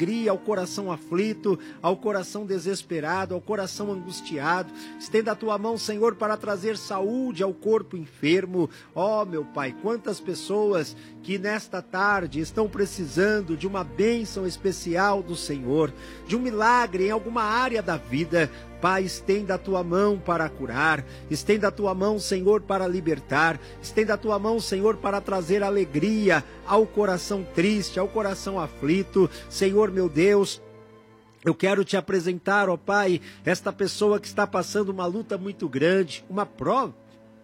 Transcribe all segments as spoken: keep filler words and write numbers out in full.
ao coração aflito, ao coração desesperado, ao coração angustiado. Estenda a tua mão, Senhor, para trazer saúde ao corpo enfermo. Ó, meu Pai, quantas pessoas que nesta tarde estão precisando de uma bênção especial do Senhor, de um milagre em alguma área da vida. Pai, estenda a tua mão para curar, estenda a tua mão, Senhor, para libertar, estenda a tua mão, Senhor, para trazer alegria ao coração triste, ao coração aflito. Senhor, meu Deus, eu quero te apresentar, ó Pai, esta pessoa que está passando uma luta muito grande, uma prova,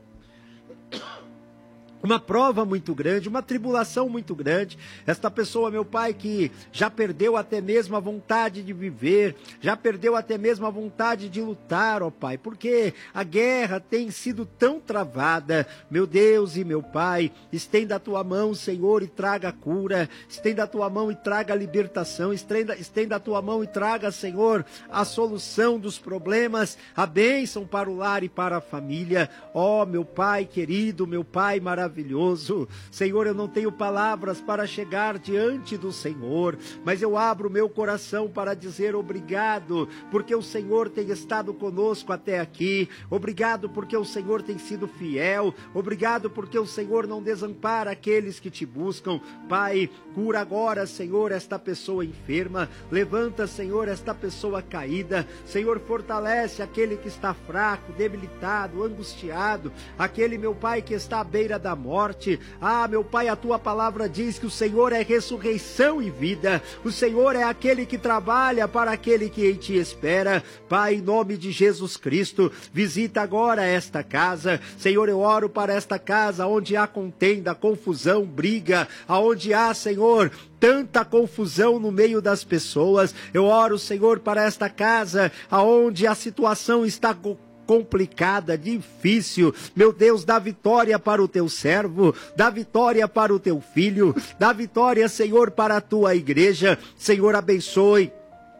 uma prova muito grande, uma tribulação muito grande. Esta pessoa, meu Pai, que já perdeu até mesmo a vontade de viver, já perdeu até mesmo a vontade de lutar, ó Pai, porque a guerra tem sido tão travada. Meu Deus e meu Pai, estenda a tua mão, Senhor, e traga a cura, estenda a tua mão e traga a libertação, estenda, estenda a tua mão e traga, Senhor, a solução dos problemas, a bênção para o lar e para a família. Ó, meu Pai querido, meu Pai maravilhoso, maravilhoso. Senhor, eu não tenho palavras para chegar diante do Senhor, mas eu abro meu coração para dizer obrigado, porque o Senhor tem estado conosco até aqui. Obrigado porque o Senhor tem sido fiel. Obrigado porque o Senhor não desampara aqueles que te buscam. Pai, cura agora, Senhor, esta pessoa enferma. Levanta, Senhor, esta pessoa caída. Senhor, fortalece aquele que está fraco, debilitado, angustiado, aquele, meu Pai, que está à beira da morte. Ah, meu Pai, a tua palavra diz que o Senhor é ressurreição e vida. O Senhor é aquele que trabalha para aquele que em ti espera. Pai, em nome de Jesus Cristo, visita agora esta casa. Senhor, eu oro para esta casa onde há contenda, confusão, briga, aonde há, Senhor, tanta confusão no meio das pessoas. Eu oro, Senhor, para esta casa aonde a situação está complicada, difícil. Meu Deus, dá vitória para o teu servo, dá vitória para o teu filho, dá vitória, Senhor, para a tua igreja. Senhor, abençoe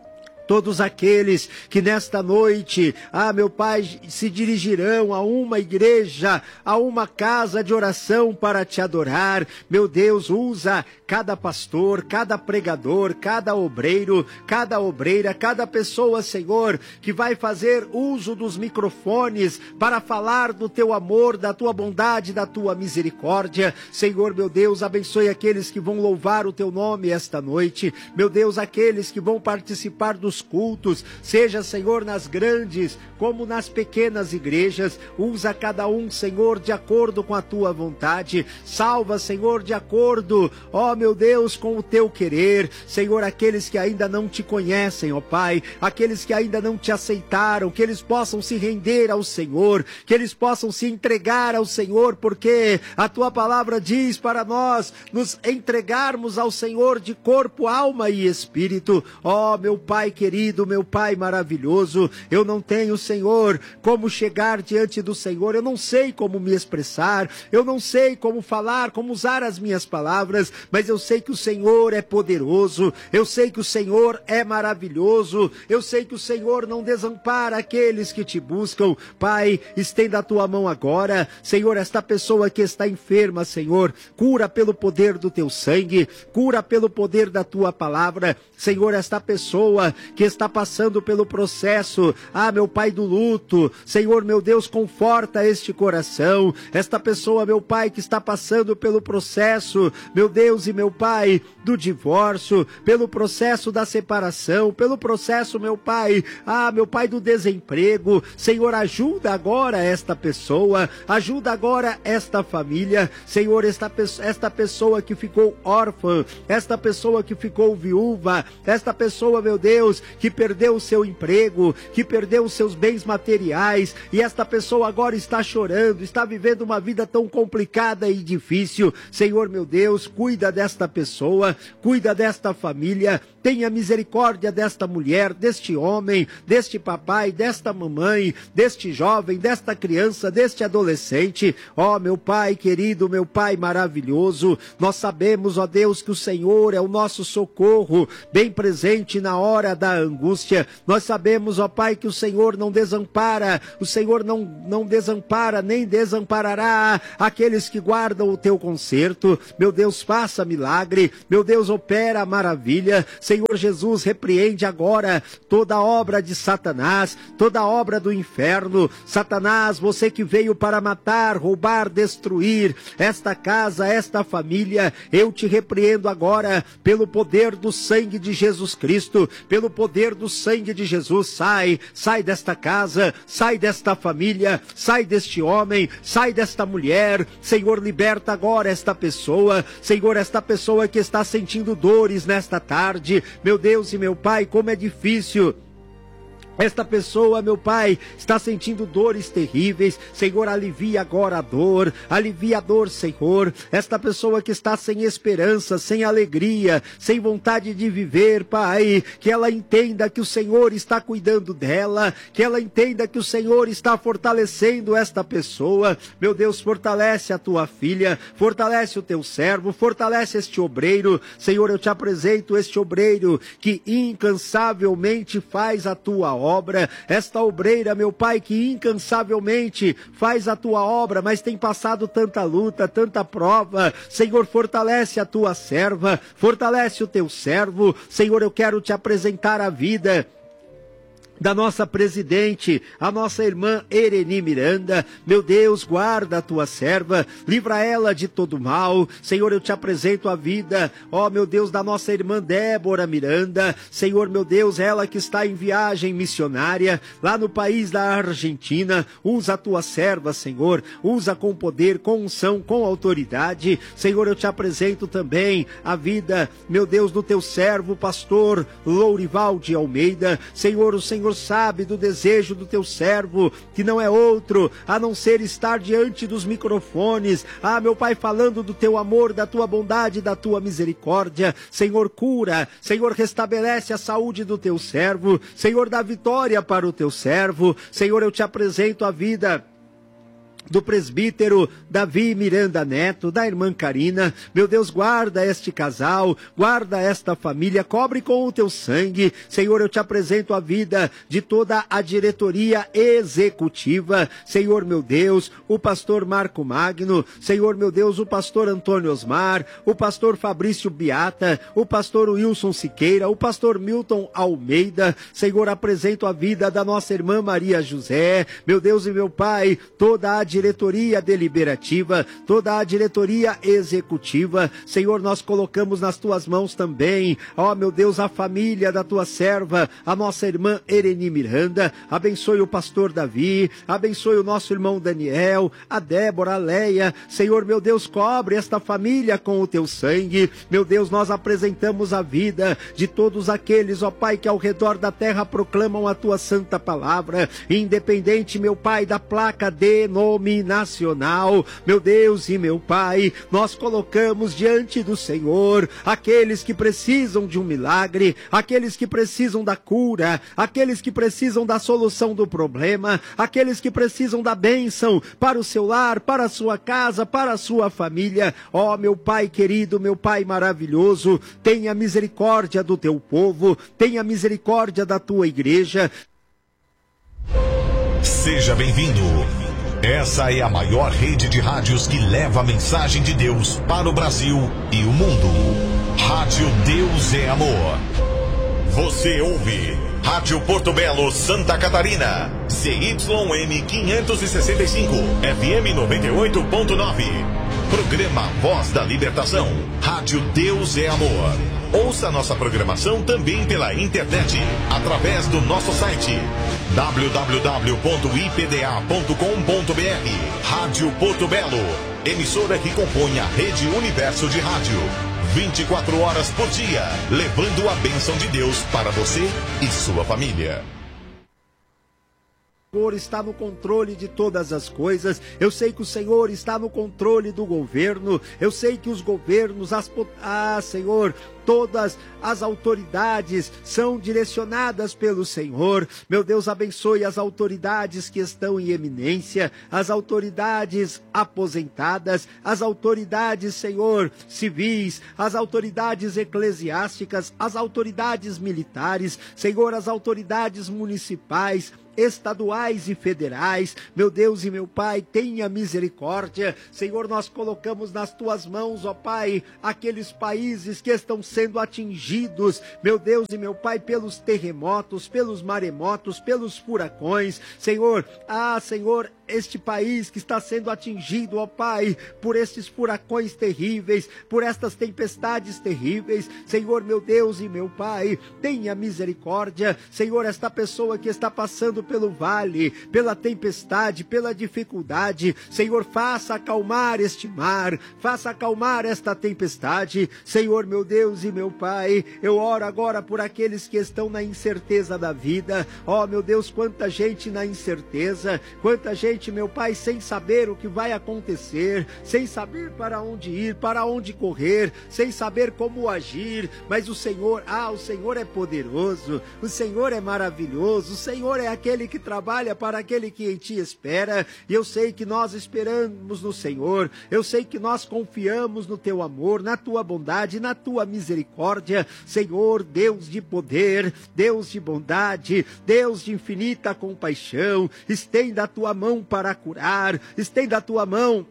todos aqueles que nesta noite, ah, meu Pai, se dirigirão a uma igreja, a uma casa de oração para te adorar. Meu Deus, usa cada pastor, cada pregador, cada obreiro, cada obreira, cada pessoa, Senhor, que vai fazer uso dos microfones para falar do teu amor, da tua bondade, da tua misericórdia. Senhor, meu Deus, abençoe aqueles que vão louvar o teu nome esta noite. Meu Deus, aqueles que vão participar dos cultos, seja, Senhor, nas grandes como nas pequenas igrejas. Usa cada um, Senhor, de acordo com a tua vontade. Salva, Senhor, de acordo, ó meu Deus, com o teu querer. Senhor, aqueles que ainda não te conhecem, ó Pai, aqueles que ainda não te aceitaram, que eles possam se render ao Senhor, que eles possam se entregar ao Senhor, porque a tua palavra diz para nós nos entregarmos ao Senhor de corpo, alma e espírito. Ó meu Pai querido, meu Pai maravilhoso, eu não tenho, Senhor, como chegar diante do Senhor, eu não sei como me expressar, eu não sei como falar, como usar as minhas palavras, mas eu sei que o Senhor é poderoso, eu sei que o Senhor é maravilhoso, eu sei que o Senhor não desampara aqueles que te buscam. Pai, estenda a tua mão agora, Senhor, esta pessoa que está enferma, Senhor, cura pelo poder do teu sangue, cura pelo poder da tua palavra. Senhor, esta pessoa que está passando pelo processo, ah, meu Pai, do luto, Senhor, meu Deus, conforta este coração. Esta pessoa, meu Pai, que está passando pelo processo, meu Deus e meu Pai, do divórcio, pelo processo da separação, pelo processo, meu Pai, ah, meu Pai, do desemprego. Senhor, ajuda agora esta pessoa, ajuda agora esta família. Senhor, esta, esta pessoa que ficou órfã, esta pessoa que ficou viúva, esta pessoa, meu Deus, que perdeu o seu emprego, que perdeu os seus bens materiais, e esta pessoa agora está chorando, está vivendo uma vida tão complicada e difícil. Senhor, meu Deus, cuida desta pessoa, cuida desta família, tenha misericórdia desta mulher, deste homem, deste papai, desta mamãe, deste jovem, desta criança, deste adolescente. Ó, meu Pai querido, meu Pai maravilhoso, nós sabemos, ó Deus, que o Senhor é o nosso socorro, bem presente na hora da angústia. Nós sabemos, ó Pai, que o Senhor não desampara, o Senhor não, não desampara, nem desamparará aqueles que guardam o teu conserto. Meu Deus, faça milagre, meu Deus, opera a maravilha. Senhor Jesus, repreende agora toda obra de Satanás, toda obra do inferno. Satanás, você que veio para matar, roubar, destruir esta casa, esta família, eu te repreendo agora pelo poder do sangue de Jesus Cristo, pelo poder do sangue de Jesus. Sai, sai desta casa, sai desta família, sai deste homem, sai desta mulher. Senhor, liberta agora esta pessoa, Senhor, esta pessoa que está sentindo dores nesta tarde. Meu Deus e meu Pai, como é difícil. Esta pessoa, meu Pai, está sentindo dores terríveis. Senhor, alivia agora a dor, alivia a dor, Senhor. Esta pessoa que está sem esperança, sem alegria, sem vontade de viver, Pai, que ela entenda que o Senhor está cuidando dela, que ela entenda que o Senhor está fortalecendo esta pessoa. Meu Deus, fortalece a tua filha, fortalece o teu servo, fortalece este obreiro. Senhor, eu te apresento este obreiro que incansavelmente faz a tua obra. obra, esta obreira, meu Pai, que incansavelmente faz a tua obra, mas tem passado tanta luta, tanta prova. Senhor, fortalece a tua serva, fortalece o teu servo. Senhor, eu quero te apresentar a vida da nossa presidente, a nossa irmã Ereni Miranda. Meu Deus, guarda a tua serva, livra ela de todo mal. Senhor, eu te apresento a vida, ó meu Deus, da nossa irmã Débora Miranda. Senhor, meu Deus, ela que está em viagem missionária lá no país da Argentina. Usa a tua serva, Senhor, usa com poder, com unção, com autoridade. Senhor, eu te apresento também a vida, meu Deus, do teu servo, pastor Lourival de Almeida. Senhor, o Senhor sabe do desejo do teu servo, que não é outro a não ser estar diante dos microfones, ah, meu Pai, falando do teu amor, da tua bondade, da tua misericórdia. Senhor, cura, Senhor, restabelece a saúde do teu servo. Senhor, dá vitória para o teu servo. Senhor, eu te apresento a vida do presbítero Davi Miranda Neto, da irmã Karina. Meu Deus, guarda este casal, guarda esta família, cobre com o teu sangue. Senhor, eu te apresento a vida de toda a diretoria executiva. Senhor, meu Deus, o pastor Marco Magno. Senhor, meu Deus, o pastor Antônio Osmar, o pastor Fabrício Biata, o pastor Wilson Siqueira, o pastor Milton Almeida. Senhor, apresento a vida da nossa irmã Maria José. Meu Deus e meu Pai, toda a diretoria deliberativa, toda a diretoria executiva. Senhor, nós colocamos nas tuas mãos também, ó meu Deus, a família da tua serva, a nossa irmã Ereni Miranda. Abençoe o pastor Davi, abençoe o nosso irmão Daniel, a Débora, a Leia. Senhor, meu Deus, cobre esta família com o teu sangue. Meu Deus, nós apresentamos a vida de todos aqueles, ó Pai, que ao redor da terra proclamam a tua santa palavra, independente, meu Pai, da placa denominacional. Meu Deus e meu Pai, nós colocamos diante do Senhor aqueles que precisam de um milagre, aqueles que precisam da cura, aqueles que precisam da solução do problema, aqueles que precisam da bênção para o seu lar, para a sua casa, para a sua família. Ó meu Pai querido, meu Pai maravilhoso, tenha misericórdia do teu povo, tenha misericórdia da tua igreja. Seja bem-vindo. Essa é a maior rede de rádios que leva a mensagem de Deus para o Brasil e o mundo. Rádio Deus é Amor. Você ouve Rádio Porto Belo, Santa Catarina, C Y M quinhentos e sessenta e cinco, F M noventa e oito ponto nove. Programa Voz da Libertação. Rádio Deus é Amor. Ouça nossa programação também pela internet, através do nosso site w w w ponto i p d a ponto com ponto b r. Rádio Porto Belo, emissora que compõe a Rede Universo de Rádio. vinte e quatro horas por dia, levando a bênção de Deus para você e sua família. O Senhor está no controle de todas as coisas. Eu sei que o Senhor está no controle do governo. Eu sei que os governos, as, ah, Senhor, todas as autoridades são direcionadas pelo Senhor. Meu Deus, abençoe as autoridades que estão em eminência, as autoridades aposentadas, as autoridades, Senhor, civis, as autoridades eclesiásticas, as autoridades militares, Senhor, as autoridades municipais, estaduais e federais. Meu Deus e meu Pai, tenha misericórdia. Senhor, nós colocamos nas tuas mãos, ó Pai, aqueles países que estão sendo atingidos, meu Deus e meu Pai, pelos terremotos, pelos maremotos, pelos furacões. Senhor, ah, Senhor, este país que está sendo atingido, ó Pai, por estes furacões terríveis, por estas tempestades terríveis. Senhor, meu Deus e meu Pai, tenha misericórdia. Senhor, esta pessoa que está passando pelo vale, pela tempestade, pela dificuldade, Senhor, faça acalmar este mar, faça acalmar esta tempestade. Senhor, meu Deus e meu Pai, eu oro agora por aqueles que estão na incerteza da vida. Ó, meu Deus, quanta gente na incerteza, quanta gente, meu Pai, sem saber o que vai acontecer, sem saber para onde ir, para onde correr, sem saber como agir. Mas o Senhor, ah, o Senhor é poderoso, o Senhor é maravilhoso, o Senhor é aquele que trabalha para aquele que em ti espera. E eu sei que nós esperamos no Senhor, eu sei que nós confiamos no teu amor, na tua bondade, na tua misericórdia. Senhor, Deus de poder, Deus de bondade, Deus de infinita compaixão, estenda a tua mão para curar, estenda a tua mão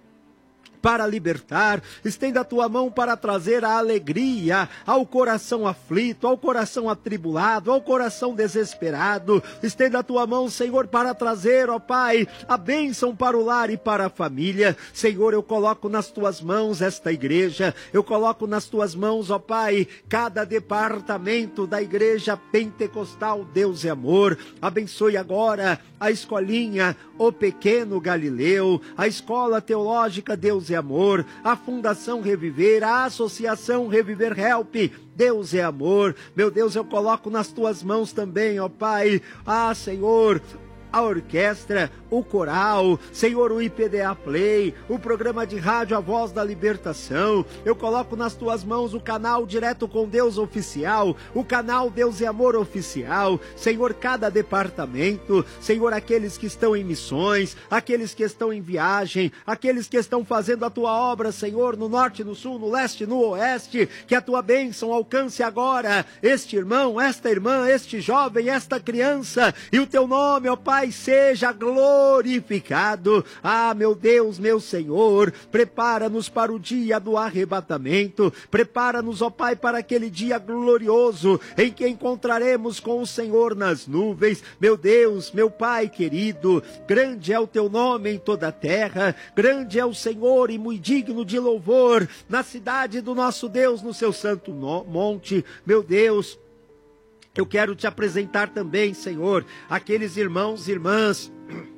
para libertar, estenda a tua mão para trazer a alegria ao coração aflito, ao coração atribulado, ao coração desesperado. Estenda a tua mão, Senhor, para trazer, ó Pai, a bênção para o lar e para a família. Senhor, eu coloco nas tuas mãos esta igreja, eu coloco nas tuas mãos, ó Pai, cada departamento da igreja pentecostal Deus é Amor. Abençoe agora a escolinha, o Pequeno Galileu, a escola teológica Deus é Amor, a Fundação Reviver, a Associação Reviver Help, Deus é Amor. Meu Deus, eu coloco nas tuas mãos também, ó Pai, ah, Senhor, a orquestra, o coral, Senhor, o I P D A Play, o programa de rádio A Voz da Libertação. Eu coloco nas tuas mãos o canal Direto com Deus Oficial, o canal Deus é Amor Oficial. Senhor, cada departamento, Senhor, aqueles que estão em missões, aqueles que estão em viagem, aqueles que estão fazendo a tua obra, Senhor, no norte, no sul, no leste, no oeste, que a tua bênção alcance agora este irmão, esta irmã, este jovem, esta criança, e o teu nome, ó Pai, seja glorificado. Ah, meu Deus, meu Senhor, prepara-nos para o dia do arrebatamento, prepara-nos, ó Pai, para aquele dia glorioso em que encontraremos com o Senhor nas nuvens. Meu Deus, meu Pai querido, grande é o teu nome em toda a terra, grande é o Senhor e muito digno de louvor na cidade do nosso Deus, no seu santo monte. Meu Deus, eu quero te apresentar também, Senhor, aqueles irmãos e irmãs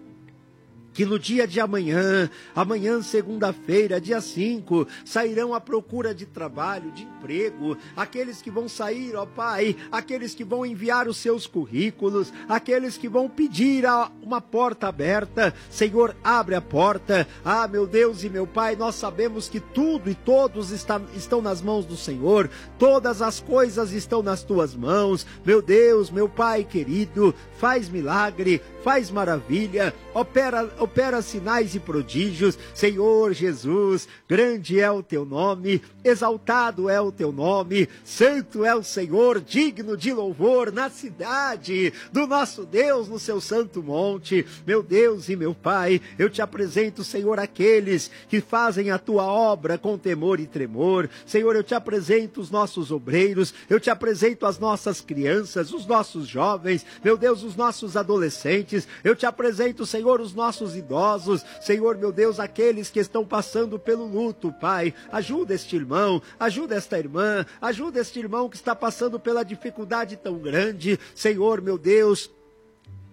que no dia de amanhã, amanhã segunda-feira, dia cinco, sairão à procura de trabalho, de emprego, aqueles que vão sair, ó Pai, aqueles que vão enviar os seus currículos, aqueles que vão pedir a, uma porta aberta. Senhor, abre a porta. Ah, meu Deus e meu Pai, nós sabemos que tudo e todos está, estão nas mãos do Senhor, todas as coisas estão nas tuas mãos. Meu Deus, meu Pai querido, faz milagre, faz maravilha, opera opera sinais e prodígios. Senhor Jesus, grande é o teu nome, exaltado é o teu nome, santo é o Senhor, digno de louvor na cidade do nosso Deus, no seu santo monte. Meu Deus e meu Pai, eu te apresento, Senhor, aqueles que fazem a tua obra com temor e tremor. Senhor, eu te apresento os nossos obreiros, eu te apresento as nossas crianças, os nossos jovens, meu Deus, os nossos adolescentes, eu te apresento, Senhor, os nossos idosos, Senhor, meu Deus, aqueles que estão passando pelo luto, Pai. Ajuda este irmão, ajuda esta irmã, ajuda este irmão que está passando pela dificuldade tão grande, Senhor, meu Deus.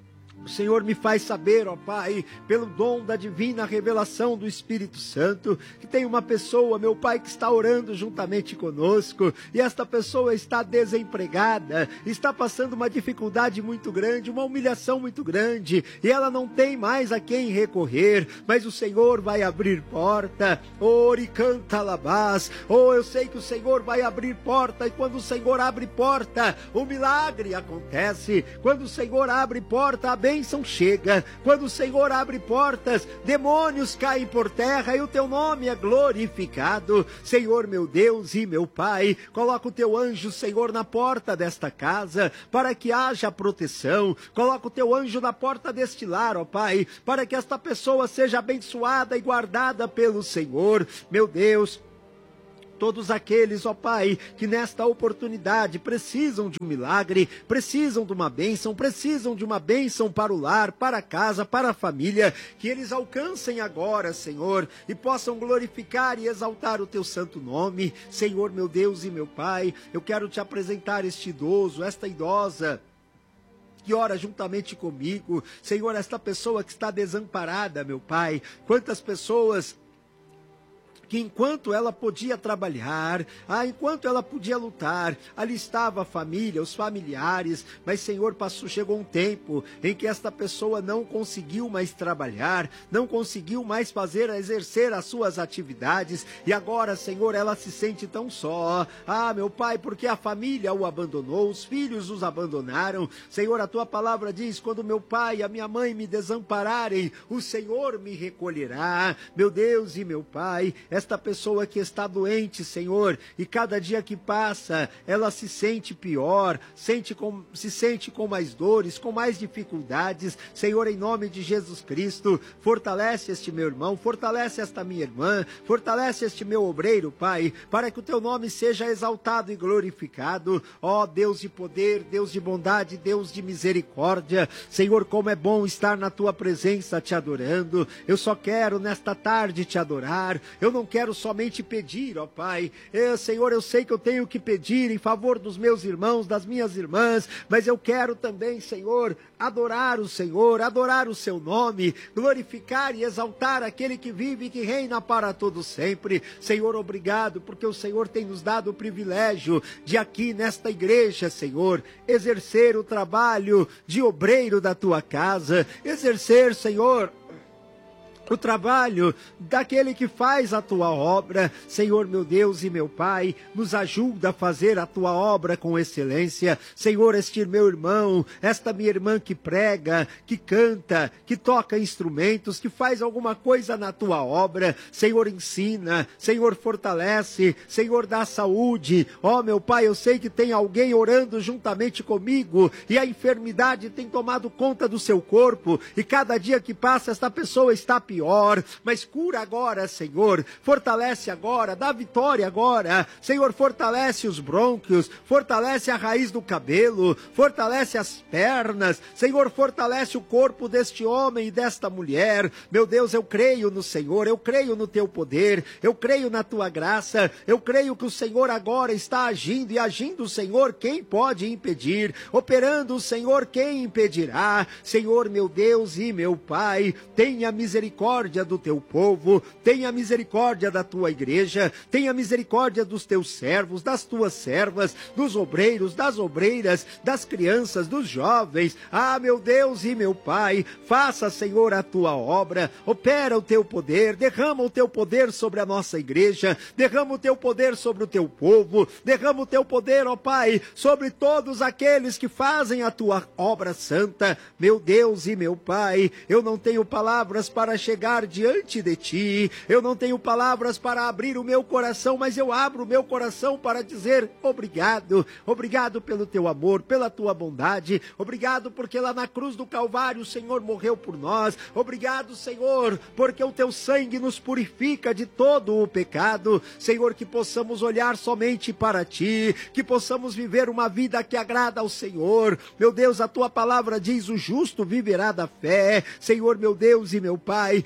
O Senhor me faz saber, ó Pai, pelo dom da divina revelação do Espírito Santo, que tem uma pessoa, meu Pai, que está orando juntamente conosco, e esta pessoa está desempregada, está passando uma dificuldade muito grande, uma humilhação muito grande, e ela não tem mais a quem recorrer, mas o Senhor vai abrir porta. Ori canta labás. Oh, eu sei que o Senhor vai abrir porta, e quando o Senhor abre porta, o milagre acontece. Quando o Senhor abre porta, a bênção bênção chega. Quando o Senhor abre portas, demônios caem por terra e o teu nome é glorificado. Senhor, meu Deus e meu Pai, coloca o teu anjo, Senhor, na porta desta casa, para que haja proteção. Coloca o teu anjo na porta deste lar, ó Pai, para que esta pessoa seja abençoada e guardada pelo Senhor. Meu Deus, todos aqueles, ó Pai, que nesta oportunidade precisam de um milagre, precisam de uma bênção, precisam de uma bênção para o lar, para a casa, para a família, que eles alcancem agora, Senhor, e possam glorificar e exaltar o teu santo nome. Senhor, meu Deus e meu Pai, eu quero te apresentar este idoso, esta idosa, que ora juntamente comigo. Senhor, esta pessoa que está desamparada, meu Pai, quantas pessoas que enquanto ela podia trabalhar, ah, enquanto ela podia lutar, ali estava a família, os familiares, mas Senhor, passou, chegou um tempo em que esta pessoa não conseguiu mais trabalhar, não conseguiu mais fazer, exercer as suas atividades, e agora, Senhor, ela se sente tão só. Ah, meu Pai, porque a família o abandonou, os filhos os abandonaram. Senhor, a tua palavra diz, quando meu pai e a minha mãe me desampararem, o Senhor me recolherá. Meu Deus e meu Pai, esta pessoa que está doente, Senhor, e cada dia que passa, ela se sente pior, sente com, se sente com mais dores, com mais dificuldades. Senhor, em nome de Jesus Cristo, fortalece este meu irmão, fortalece esta minha irmã, fortalece este meu obreiro, Pai, para que o teu nome seja exaltado e glorificado. Ó Deus de poder, Deus de bondade, Deus de misericórdia, Senhor, como é bom estar na tua presença te adorando. Eu só quero nesta tarde te adorar, eu não quero somente pedir, ó Pai. Eu, Senhor, eu sei que eu tenho que pedir em favor dos meus irmãos, das minhas irmãs, mas eu quero também, Senhor, adorar o Senhor, adorar o seu nome, glorificar e exaltar aquele que vive e que reina para todo sempre. Senhor, obrigado, porque o Senhor tem nos dado o privilégio de aqui nesta igreja, Senhor, exercer o trabalho de obreiro da tua casa, exercer, Senhor, o trabalho daquele que faz a tua obra. Senhor, meu Deus e meu Pai, nos ajuda a fazer a tua obra com excelência. Senhor, este meu irmão, esta minha irmã que prega, que canta, que toca instrumentos, que faz alguma coisa na tua obra, Senhor, ensina, Senhor, fortalece, Senhor, dá saúde. Ó, meu Pai, eu sei que tem alguém orando juntamente comigo e a enfermidade tem tomado conta do seu corpo, e cada dia que passa esta pessoa está pior. Pior, mas cura agora, Senhor, fortalece agora, dá vitória agora, Senhor, fortalece os brônquios, fortalece a raiz do cabelo, fortalece as pernas, Senhor, fortalece o corpo deste homem e desta mulher. Meu Deus, eu creio no Senhor, eu creio no teu poder, eu creio na tua graça, eu creio que o Senhor agora está agindo, e agindo o Senhor, quem pode impedir? Operando o Senhor, quem impedirá? Senhor, meu Deus e meu Pai, tenha misericórdia do teu povo, tenha misericórdia da tua igreja, tenha misericórdia dos teus servos, das tuas servas, dos obreiros, das obreiras, das crianças, dos jovens. Ah, meu Deus e meu Pai, faça, Senhor, a tua obra, opera o teu poder, derrama o teu poder sobre a nossa igreja, derrama o teu poder sobre o teu povo, derrama o teu poder, ó Pai, sobre todos aqueles que fazem a tua obra santa. Meu Deus e meu Pai, eu não tenho palavras para chegar diante de ti, eu não tenho palavras para abrir o meu coração, mas eu abro o meu coração para dizer obrigado, obrigado pelo teu amor, pela tua bondade, obrigado porque lá na cruz do Calvário o Senhor morreu por nós, obrigado, Senhor, porque o teu sangue nos purifica de todo o pecado. Senhor, que possamos olhar somente para ti, que possamos viver uma vida que agrada ao Senhor. Meu Deus, a tua palavra diz, o justo viverá da fé. Senhor, meu Deus e meu Pai,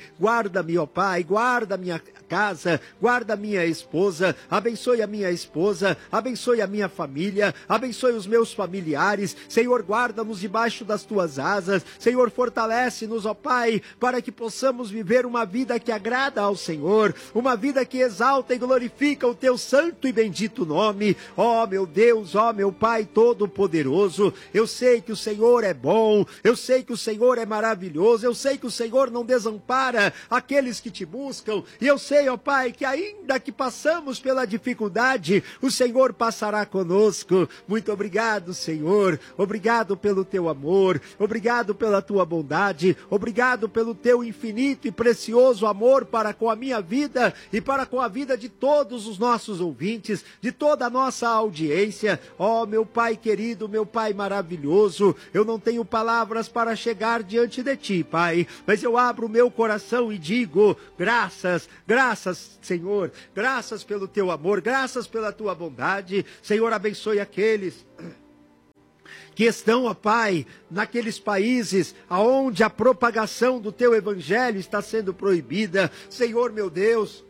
guarda-me, ó Pai, guarda a minha casa, guarda a minha esposa, abençoe a minha esposa, abençoe a minha família, abençoe os meus familiares, Senhor, guarda-nos debaixo das tuas asas, Senhor, fortalece-nos, ó Pai, para que possamos viver uma vida que agrada ao Senhor, uma vida que exalta e glorifica o teu santo e bendito nome, ó meu Deus, ó meu Pai todo-poderoso. Eu sei que o Senhor é bom, eu sei que o Senhor é maravilhoso, eu sei que o Senhor não desampara aqueles que te buscam, e eu sei, ó Pai, que ainda que passamos pela dificuldade, o Senhor passará conosco. Muito obrigado, Senhor, obrigado pelo teu amor, obrigado pela tua bondade, obrigado pelo teu infinito e precioso amor para com a minha vida e para com a vida de todos os nossos ouvintes, de toda a nossa audiência. Ó meu Pai querido, meu Pai maravilhoso, eu não tenho palavras para chegar diante de ti, Pai, mas eu abro o meu coração e digo, graças, graças, Senhor, graças pelo teu amor, graças pela tua bondade. Senhor, abençoe aqueles que estão, ó Pai, naqueles países aonde a propagação do teu evangelho está sendo proibida. Senhor, meu Deus,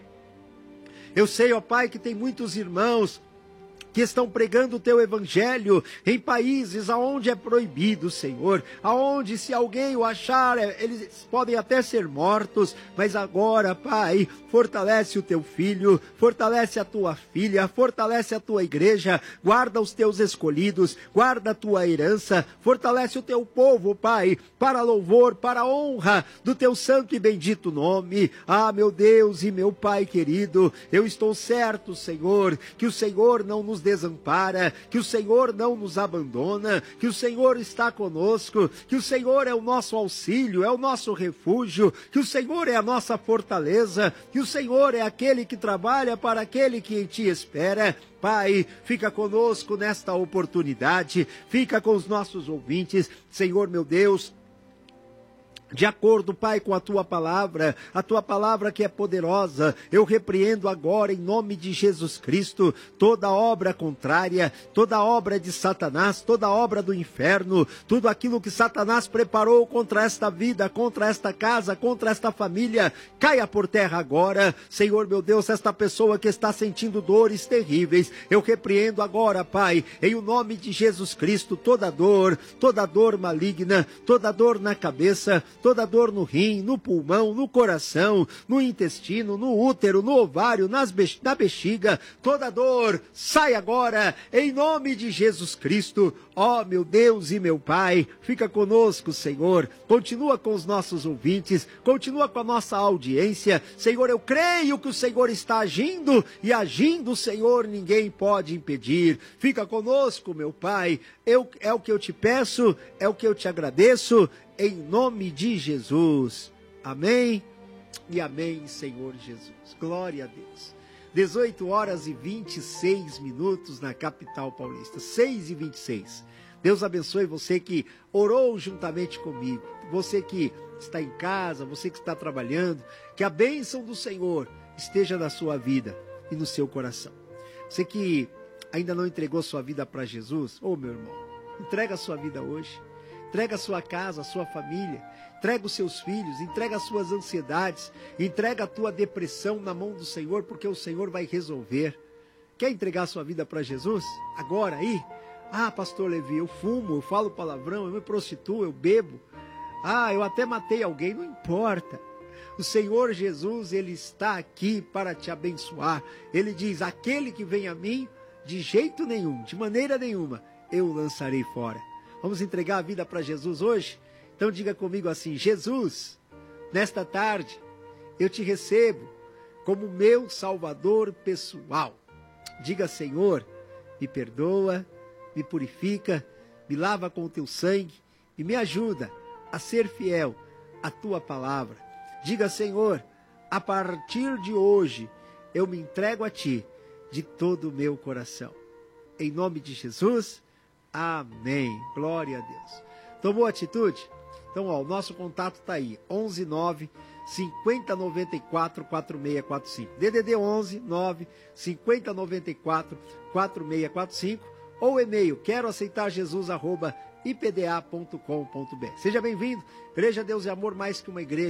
eu sei, ó Pai, que tem muitos irmãos que estão pregando o teu evangelho em países aonde é proibido, Senhor, aonde se alguém o achar, eles podem até ser mortos, mas agora, Pai, fortalece o teu filho, fortalece a tua filha, fortalece a tua igreja, guarda os teus escolhidos, guarda a tua herança, fortalece o teu povo, Pai, para louvor, para honra do teu santo e bendito nome. Ah, meu Deus e meu Pai querido, eu estou certo, Senhor, que o Senhor não nos desampara, que o Senhor não nos abandona, que o Senhor está conosco, que o Senhor é o nosso auxílio, é o nosso refúgio, que o Senhor é a nossa fortaleza, que o Senhor é aquele que trabalha para aquele que em ti espera. Pai, fica conosco nesta oportunidade, fica com os nossos ouvintes, Senhor meu Deus, de acordo, Pai, com a tua palavra, a tua palavra que é poderosa, eu repreendo agora em nome de Jesus Cristo toda obra contrária, toda obra de Satanás, toda obra do inferno, tudo aquilo que Satanás preparou contra esta vida, contra esta casa, contra esta família, caia por terra agora. Senhor meu Deus, esta pessoa que está sentindo dores terríveis, eu repreendo agora, Pai, em o nome de Jesus Cristo, toda dor, toda dor maligna, toda dor na cabeça, toda dor no rim, no pulmão, no coração, no intestino, no útero, no ovário, nas be- na bexiga, toda dor, sai agora, em nome de Jesus Cristo. Ó meu Deus e meu Pai, fica conosco, Senhor, continua com os nossos ouvintes, continua com a nossa audiência, Senhor, eu creio que o Senhor está agindo, e agindo, Senhor, ninguém pode impedir. Fica conosco, meu Pai, eu, é o que eu te peço, é o que eu te agradeço, em nome de Jesus. Amém e amém, Senhor Jesus. Glória a Deus. dezoito horas e vinte e seis minutos na capital paulista. seis e vinte e seis. Deus abençoe você que orou juntamente comigo. Você que está em casa, você que está trabalhando. Que a bênção do Senhor esteja na sua vida e no seu coração. Você que ainda não entregou sua vida para Jesus, ô meu irmão, entrega a sua vida hoje. Entrega a sua casa, a sua família, entrega os seus filhos, entrega as suas ansiedades, entrega a tua depressão na mão do Senhor, porque o Senhor vai resolver. Quer entregar a sua vida para Jesus? Agora aí? Ah, pastor Levi, eu fumo, eu falo palavrão, eu me prostituo, eu bebo. Ah, eu até matei alguém, não importa. O Senhor Jesus, Ele está aqui para te abençoar. Ele diz, aquele que vem a mim, de jeito nenhum, de maneira nenhuma, eu o lançarei fora. Vamos entregar a vida para Jesus hoje? Então diga comigo assim, Jesus, nesta tarde, eu te recebo como meu Salvador pessoal. Diga, Senhor, me perdoa, me purifica, me lava com o teu sangue e me ajuda a ser fiel à tua palavra. Diga, Senhor, a partir de hoje, eu me entrego a ti de todo o meu coração. Em nome de Jesus, amém. Glória a Deus. Tomou atitude? Então, ó, o nosso contato está aí, onze nove, cinquenta, noventa e quatro, quarenta e seis quarenta e cinco. D D D onze, nove, cinquenta, noventa e quatro, quarenta e seis quarenta e cinco. Ou e-mail, quero aceitar Jesus, arroba, i p d a ponto com ponto b r. Seja bem-vindo. Igreja Deus e Amor, mais que uma igreja,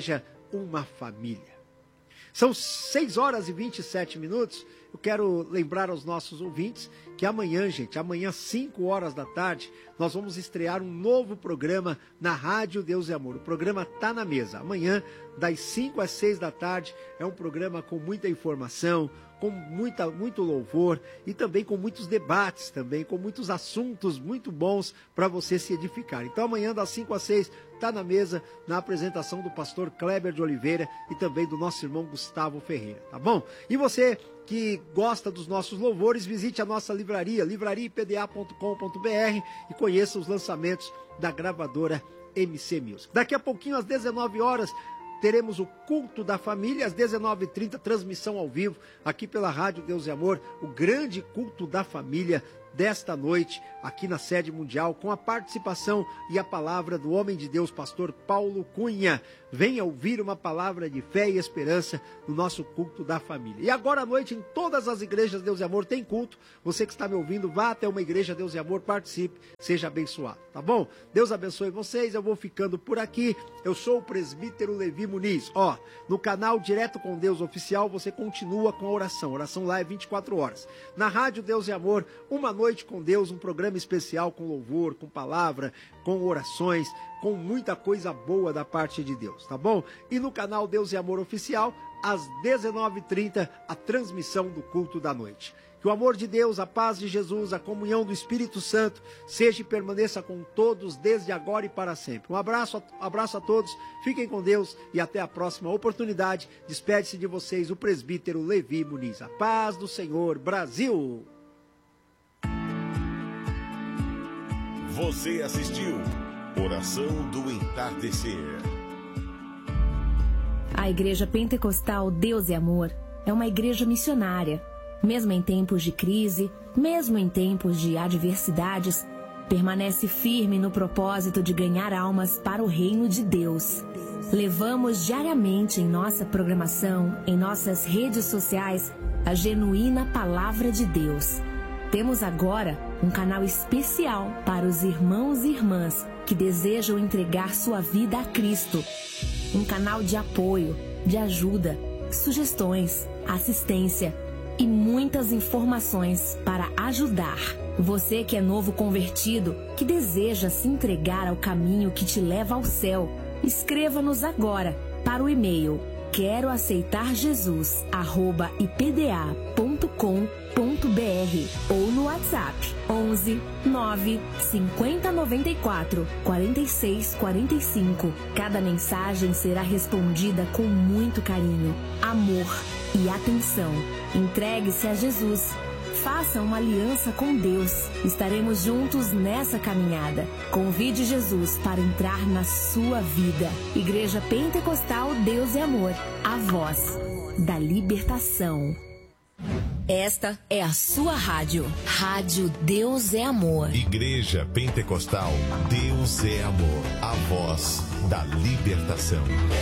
uma família. São seis horas e vinte e sete minutos. Eu quero lembrar aos nossos ouvintes que amanhã, gente, amanhã, cinco horas da tarde, nós vamos estrear um novo programa na Rádio Deus e Amor. O programa Tá na Mesa. Amanhã, das cinco às seis da tarde, é um programa com muita informação, com muita, muito louvor e também com muitos debates, também com muitos assuntos muito bons para você se edificar. Então amanhã das cinco às seis, Tá na Mesa, na apresentação do pastor Kleber de Oliveira e também do nosso irmão Gustavo Ferreira, tá bom? E você que gosta dos nossos louvores, visite a nossa livraria, livraria p d a ponto com ponto b r e conheça os lançamentos da gravadora M C Music. Daqui a pouquinho, às dezenove horas, teremos o Culto da Família, às dezenove e trinta, transmissão ao vivo, aqui pela Rádio Deus e Amor, o grande Culto da Família desta noite, aqui na sede mundial, com a participação e a palavra do homem de Deus, pastor Paulo Cunha. Venha ouvir uma palavra de fé e esperança no nosso Culto da Família. E agora à noite, em todas as igrejas Deus e Amor tem culto. Você que está me ouvindo, vá até uma igreja Deus e Amor, participe, seja abençoado, tá bom? Deus abençoe vocês, eu vou ficando por aqui. Eu sou o presbítero Levi Muniz. Ó, no canal Direto com Deus Oficial, você continua com a oração. A oração lá é vinte e quatro horas. Na Rádio Deus e Amor, uma noite com Deus, um programa especial com louvor, com palavra, com orações, com muita coisa boa da parte de Deus, tá bom? E no canal Deus e Amor Oficial, às dezenove e trinta, a transmissão do culto da noite. Que o amor de Deus, a paz de Jesus, a comunhão do Espírito Santo seja e permaneça com todos desde agora e para sempre. Um abraço, abraço a todos, fiquem com Deus e até a próxima oportunidade. Despede-se de vocês o presbítero Levi Muniz. A paz do Senhor, Brasil! Você assistiu Oração do Entardecer. A Igreja Pentecostal Deus e Amor é uma igreja missionária. Mesmo em tempos de crise, mesmo em tempos de adversidades, permanece firme no propósito de ganhar almas para o reino de Deus. Levamos diariamente em nossa programação, em nossas redes sociais, a genuína palavra de Deus. Temos agora um canal especial para os irmãos e irmãs que desejam entregar sua vida a Cristo. Um canal de apoio, de ajuda, sugestões, assistência e muitas informações para ajudar. Você que é novo convertido, que deseja se entregar ao caminho que te leva ao céu, escreva-nos agora para o e-mail quero aceitar Jesus arroba i p d a ponto com ponto b r ou no WhatsApp onze nove cinquenta noventa e quatro quarenta e seis quarenta e cinco. Cada mensagem será respondida com muito carinho, amor e atenção. Entregue-se a Jesus. Faça uma aliança com Deus. Estaremos juntos nessa caminhada. Convide Jesus para entrar na sua vida. Igreja Pentecostal Deus e Amor. A voz da libertação. Esta é a sua rádio. Rádio Deus é Amor. Igreja Pentecostal Deus é Amor. A voz da libertação.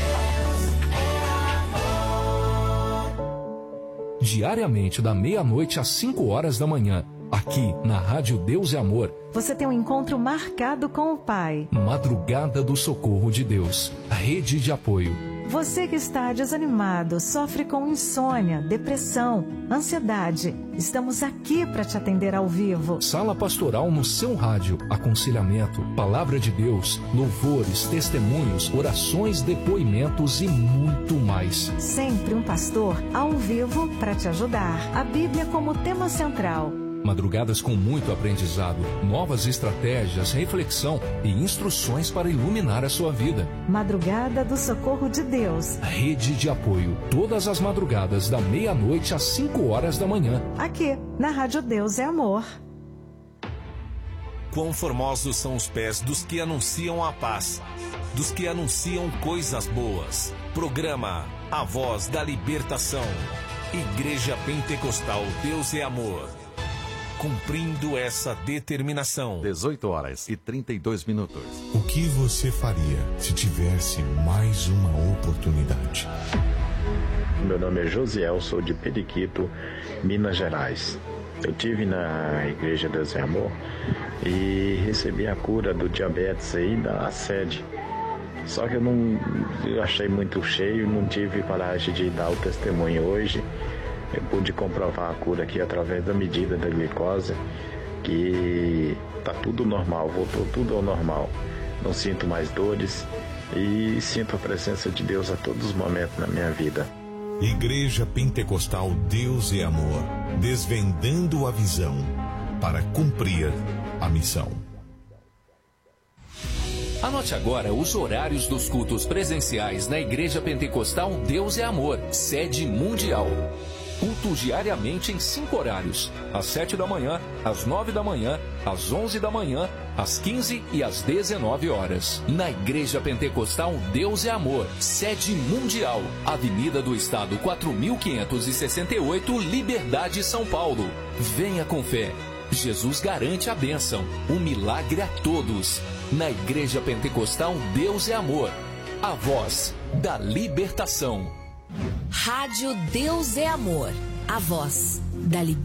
Diariamente, da meia-noite às cinco horas da manhã, aqui na Rádio Deus é Amor. Você tem um encontro marcado com o Pai. Madrugada do Socorro de Deus, rede de apoio. Você que está desanimado, sofre com insônia, depressão, ansiedade. Estamos aqui para te atender ao vivo. Sala pastoral no seu rádio, aconselhamento, palavra de Deus, louvores, testemunhos, orações, depoimentos e muito mais. Sempre um pastor ao vivo para te ajudar. A Bíblia como tema central. Madrugadas com muito aprendizado, novas estratégias, reflexão e instruções para iluminar a sua vida. Madrugada do Socorro de Deus. Rede de apoio, todas as madrugadas da meia-noite às cinco horas da manhã. Aqui, na Rádio Deus é Amor. Quão formosos são os pés dos que anunciam a paz, dos que anunciam coisas boas. Programa A Voz da Libertação. Igreja Pentecostal Deus é Amor. Cumprindo essa determinação. dezoito horas e trinta e dois minutos. O que você faria se tivesse mais uma oportunidade? Meu nome é Josiel, sou de Periquito, Minas Gerais. Eu tive na Igreja Deus é Amor e recebi a cura do diabetes aí da sede. Só que eu não eu achei muito cheio, não tive coragem de dar o testemunho hoje. Eu pude comprovar a cura aqui através da medida da glicose, que tá tudo normal, voltou tudo ao normal. Não sinto mais dores e sinto a presença de Deus a todos os momentos na minha vida. Igreja Pentecostal Deus é Amor, desvendando a visão para cumprir a missão. Anote agora os horários dos cultos presenciais na Igreja Pentecostal Deus é Amor, sede mundial. Culto diariamente em cinco horários: às sete da manhã, às nove da manhã, às onze da manhã, às quinze e às dezenove horas. Na Igreja Pentecostal Deus é Amor, sede mundial, Avenida do Estado quatro mil quinhentos e sessenta e oito, Liberdade, São Paulo. Venha com fé. Jesus garante a bênção, um milagre a todos. Na Igreja Pentecostal Deus é Amor, a voz da libertação. Rádio Deus é Amor, a voz da libertação.